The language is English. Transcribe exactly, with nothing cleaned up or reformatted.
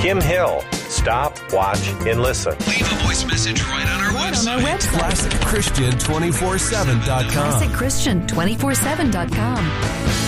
Kim Hill. Stop, watch, and listen. Leave a voice message right on our right website. on our website. classic christian two four seven dot com. classic christian two four seven dot com.